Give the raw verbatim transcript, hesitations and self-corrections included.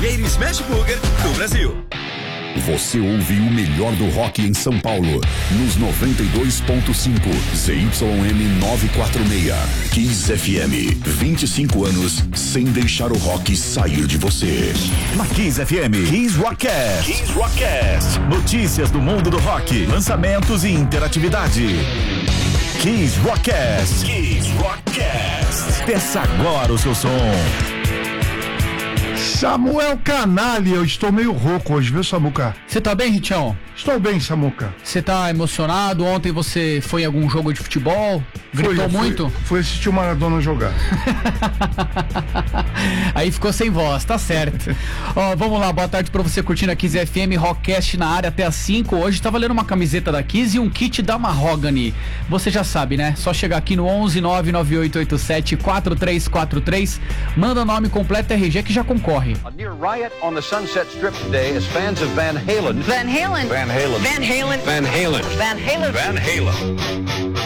primeiro Smash Burger do Brasil. Você ouve o melhor do rock em São Paulo, nos noventa e dois ponto cinco, Z Y M novecentos e quarenta e seis. Kiss F M, vinte e cinco anos sem deixar o rock sair de você. Na Kiss F M, Kiss Rockcast. Kiss Rockcast. Notícias do mundo do rock, lançamentos e interatividade. Kiss Rockcast. Kiss Rockcast. Peça agora o seu som. Samuel Canalha, eu estou meio rouco hoje, viu, Samuca? Você tá bem, Richão? Estou bem, Samuca. Você tá emocionado? Ontem você foi em algum jogo de futebol? Gritou fui, muito? Fui, fui assistir o Maradona jogar. Aí ficou sem voz, tá certo. Ó, vamos lá, boa tarde pra você curtindo a Kiss F M, Rockcast na área até às cinco. Hoje tá valendo uma camiseta da Kiss e um kit da Mahogany. Você já sabe, né? Só chegar aqui no onze nove nove oito oito sete quatro três quatro três, manda nome completo R G que já concorre. A near riot on the Sunset Strip today as fans of Van Halen. Van Halen. Van Halen. Van Halen. Van Halen. Van Halen. Van Halen.